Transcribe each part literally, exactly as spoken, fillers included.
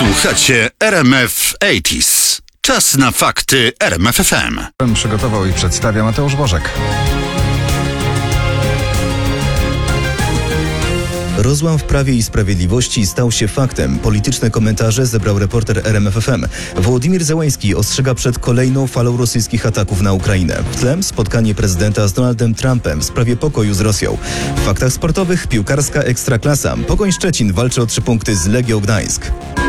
Słuchacie R M F osiemdziesiąt. Czas na fakty R M F F M. Przygotował i przedstawia Mateusz Bożek. Rozłam w Prawie i Sprawiedliwości stał się faktem. Polityczne komentarze zebrał reporter R M F F M. Wołodymyr Zełański ostrzega przed kolejną falą rosyjskich ataków na Ukrainę. W tle spotkanie prezydenta z Donaldem Trumpem w sprawie pokoju z Rosją. W faktach sportowych piłkarska ekstraklasa. Pogoń Szczecin walczy o trzy punkty z Legią Gdańsk.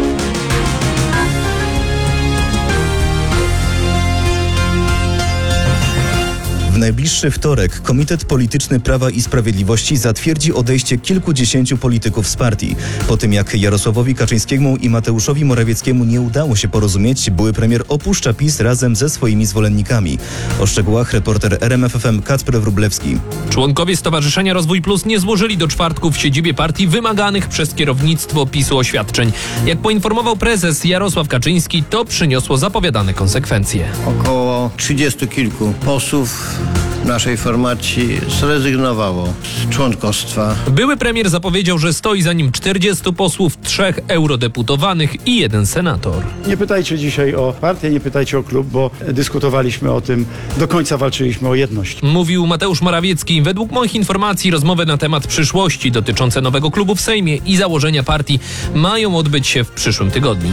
W najbliższy wtorek Komitet Polityczny Prawa i Sprawiedliwości zatwierdzi odejście kilkudziesięciu polityków z partii. Po tym jak Jarosławowi Kaczyńskiemu i Mateuszowi Morawieckiemu nie udało się porozumieć, były premier opuszcza PiS razem ze swoimi zwolennikami. O szczegółach reporter R M F F M Kacper Wróblewski. Członkowie Stowarzyszenia Rozwój Plus nie złożyli do czwartku w siedzibie partii wymaganych przez kierownictwo PiS-u oświadczeń. Jak poinformował prezes Jarosław Kaczyński, to przyniosło zapowiadane konsekwencje. Około trzydziestu kilku posłów naszej formacji zrezygnowało z członkostwa. Były premier zapowiedział, że stoi za nim czterdziestu posłów, trzech eurodeputowanych i jeden senator. Nie pytajcie dzisiaj o partię, nie pytajcie o klub, bo dyskutowaliśmy o tym, do końca walczyliśmy o jedność. Mówił Mateusz Morawiecki. Według moich informacji rozmowy na temat przyszłości dotyczące nowego klubu w Sejmie i założenia partii mają odbyć się w przyszłym tygodniu.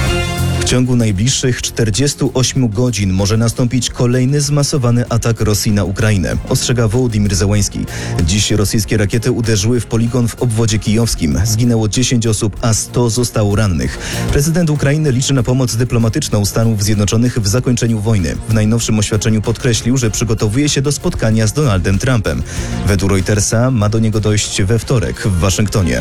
W ciągu najbliższych czterdziestu ośmiu godzin może nastąpić kolejny zmasowany atak Rosji na Ukrainę, ostrzega Wołodymyr Zełański. Dziś rosyjskie rakiety uderzyły w poligon w obwodzie kijowskim. Zginęło dziesięć osób, a sto zostało rannych. Prezydent Ukrainy liczy na pomoc dyplomatyczną Stanów Zjednoczonych w zakończeniu wojny. W najnowszym oświadczeniu podkreślił, że przygotowuje się do spotkania z Donaldem Trumpem. Według Reutersa ma do niego dojść we wtorek w Waszyngtonie.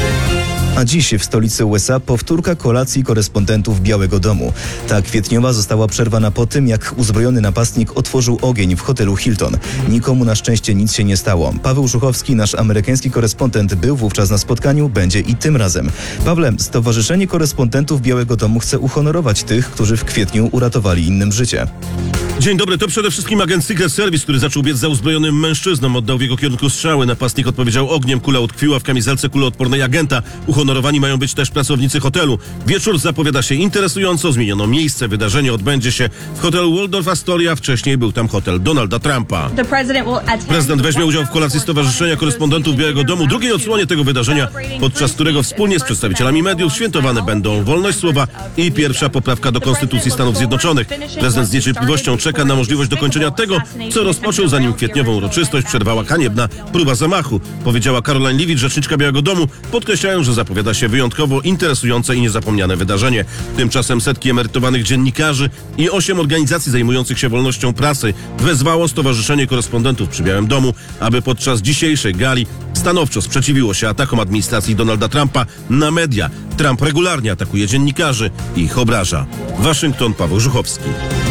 A dziś w stolicy U S A powtórka kolacji korespondentów Białego Domu. Ta kwietniowa została przerwana po tym, jak uzbrojony napastnik otworzył ogień w hotelu Hilton. Nikomu na szczęście nic się nie stało. Paweł Żuchowski, nasz amerykański korespondent, był wówczas na spotkaniu, będzie i tym razem. Pawle, Stowarzyszenie Korespondentów Białego Domu chce uhonorować tych, którzy w kwietniu uratowali innym życie. Dzień dobry, to przede wszystkim agent Secret Service, który zaczął biec za uzbrojonym mężczyzną. Oddał w jego kierunku strzały. Napastnik odpowiedział ogniem, kula utkwiła w kamizelce kuloodpornej agenta. Uhonorowani mają być też pracownicy hotelu. Wieczór zapowiada się interesująco. Zmieniono miejsce. Wydarzenie odbędzie się w hotelu Waldorf Astoria. Wcześniej był tam hotel Donalda Trumpa. Prezydent weźmie udział w kolacji Stowarzyszenia Korespondentów Białego Domu, drugiej odsłonie tego wydarzenia, podczas którego wspólnie z przedstawicielami mediów świętowane będą wolność słowa i pierwsza poprawka do Konstytucji Stanów Zjednoczonych. Prezydent z niecierpliwością czeka na możliwość dokończenia tego, co rozpoczął, zanim kwietniową uroczystość przerwała haniebna próba zamachu, powiedziała Caroline Leavitt, rzeczniczka Białego Domu, podkreślając, że zapowiada się wyjątkowo interesujące i niezapomniane wydarzenie. Tymczasem setki emerytowanych dziennikarzy i osiem organizacji zajmujących się wolnością prasy wezwało Stowarzyszenie Korespondentów przy Białym Domu, aby podczas dzisiejszej gali stanowczo sprzeciwiło się atakom administracji Donalda Trumpa na media. Trump regularnie atakuje dziennikarzy i ich obraża. Waszyngton, Paweł Żuchowski.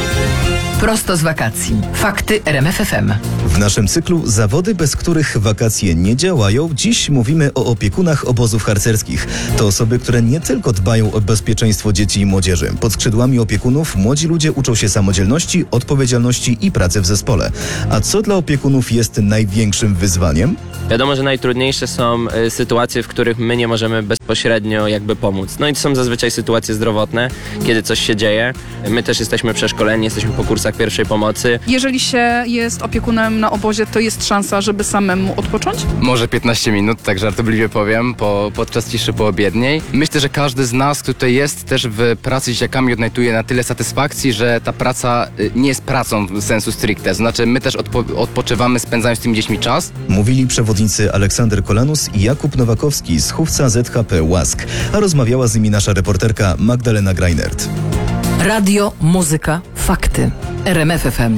Prosto z wakacji. Fakty R M F F M. W naszym cyklu Zawody, bez których wakacje nie działają, dziś mówimy o opiekunach obozów harcerskich. To osoby, które nie tylko dbają o bezpieczeństwo dzieci i młodzieży. Pod skrzydłami opiekunów młodzi ludzie uczą się samodzielności, odpowiedzialności i pracy w zespole. A co dla opiekunów jest największym wyzwaniem? Wiadomo, że najtrudniejsze są y, sytuacje, w których my nie możemy bezpośrednio jakby pomóc. No i to są zazwyczaj sytuacje zdrowotne, kiedy coś się dzieje. My też jesteśmy przeszkoleni, jesteśmy po kursach pierwszej pomocy. Jeżeli się jest opiekunem na obozie, to jest szansa, żeby samemu odpocząć? Może piętnaście minut, tak żartobliwie powiem, po, podczas ciszy poobiedniej. Myślę, że każdy z nas, kto tutaj jest też w pracy z dzieciakami, odnajduje na tyle satysfakcji, że ta praca y, nie jest pracą w sensu stricte. Znaczy my też odpo- odpoczywamy, spędzając z tymi dziećmi czas. Mówili przewodnicy Aleksander Kolanus i Jakub Nowakowski z chówca Z H P Łask, a rozmawiała z nimi nasza reporterka Magdalena Greinert. Radio, muzyka, fakty. R M F F M.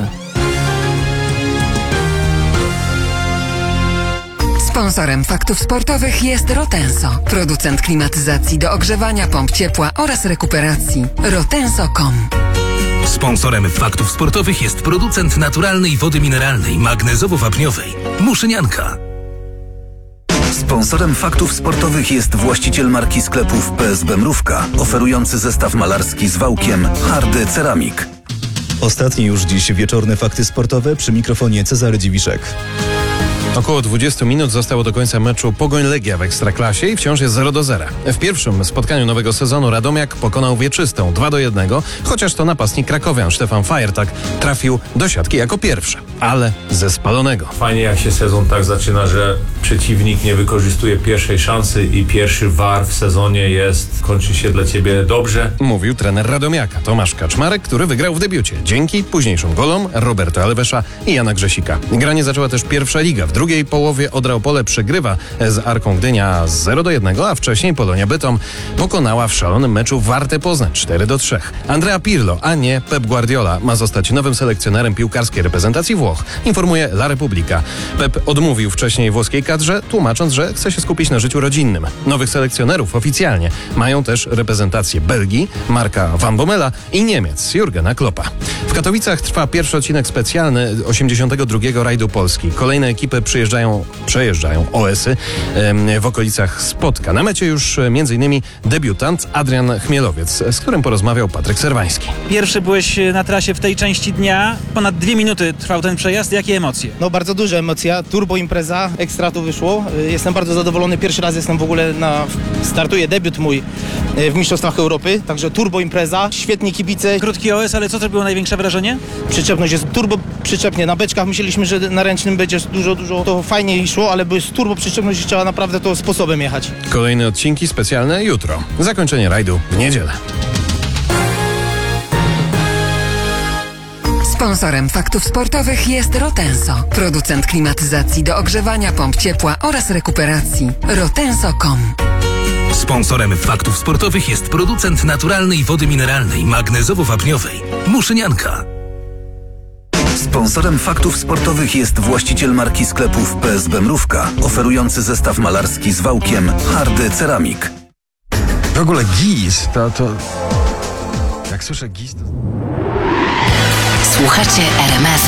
Sponsorem faktów sportowych jest Rotenso, producent klimatyzacji do ogrzewania, pomp ciepła oraz rekuperacji. rotenso kropka com. Sponsorem faktów sportowych jest producent naturalnej wody mineralnej magnezowo-wapniowej Muszynianka. Sponsorem faktów sportowych jest właściciel marki sklepów P S B Mrówka, oferujący zestaw malarski z wałkiem Hardy Ceramik. Ostatnie już dziś wieczorne fakty sportowe, przy mikrofonie Cezary Dziwiszek. Około dwudziestu minut zostało do końca meczu Pogoń-Legia w Ekstraklasie i wciąż jest zero do zera. W pierwszym spotkaniu nowego sezonu Radomiak pokonał Wieczystą dwa do jednego, chociaż to napastnik krakowian Stefan Fajertak trafił do siatki jako pierwszy, ale ze spalonego. Fajnie jak się sezon tak zaczyna, że przeciwnik nie wykorzystuje pierwszej szansy i pierwszy war w sezonie jest, kończy się dla ciebie dobrze. Mówił trener Radomiaka Tomasz Kaczmarek, który wygrał w debiucie dzięki późniejszym golom Roberto Alvesa i Jana Grzesika. Granie zaczęła też pierwsza liga. W drugiej połowie Odra Opole przegrywa z Arką Gdynia zero do jednego, a wcześniej Polonia Bytom pokonała w szalonym meczu Wartę Poznań cztery do trzech. Andrea Pirlo, a nie Pep Guardiola, ma zostać nowym selekcjonerem piłkarskiej reprezentacji Włoch, informuje La Repubblica. Pep odmówił wcześniej włoskiej kadrze, tłumacząc, że chce się skupić na życiu rodzinnym. Nowych selekcjonerów oficjalnie mają też reprezentacje Belgii, Marka Van Bommela i Niemiec, Jurgena Kloppa. W Katowicach trwa pierwszy odcinek specjalny osiemdziesiątego drugiego rajdu Polski. Kolejne ekipy przyjeżdżają, przejeżdżają O S-y em, w okolicach Spodka. Na mecie już między innymi debiutant Adrian Chmielowiec, z którym porozmawiał Patryk Serwański. Pierwszy byłeś na trasie w tej części dnia. Ponad dwie minuty trwał ten przejazd. Jakie emocje? No bardzo duża emocja. Turbo impreza. Ekstra tu wyszło. Jestem bardzo zadowolony. Pierwszy raz jestem w ogóle na... Startuję debiut mój w Mistrzostwach Europy. Także turbo impreza. Świetni kibice. Krótki O S, ale co zrobiło największe wrażenie? Przyczepność jest turbo przyczepnie. Na beczkach myśleliśmy, że na ręcznym będzie dużo, dużo to fajniej szło, ale by z turbo przyczepność trzeba naprawdę to sposobem jechać. Kolejne odcinki specjalne jutro. Zakończenie rajdu w niedzielę. Sponsorem Faktów Sportowych jest Rotenso, producent klimatyzacji do ogrzewania, pomp ciepła oraz rekuperacji. rotenso kropka com. Sponsorem Faktów Sportowych jest producent naturalnej wody mineralnej magnezowo-wapniowej Muszynianka. Sponsorem Faktów Sportowych jest właściciel marki sklepów P S B Mrówka, oferujący zestaw malarski z wałkiem Hardy Ceramik. W ogóle G I S to... to... Jak słyszę G I S to... Słuchacie R M F